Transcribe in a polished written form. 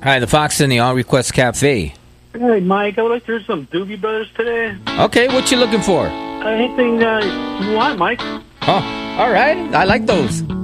Hi, the Fox and the All Request Cafe. Hey, Mike, I would like to hear some Doobie Brothers today. Okay, what you looking for? Anything you want, Mike. Oh, all right. I like those.